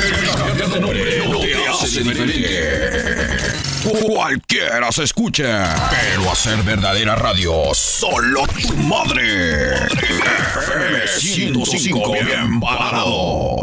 cambiar de nombre no te hace diferente. Cualquiera se escucha, pero hacer verdadera radio, solo tu madre. FM 105, bien parado.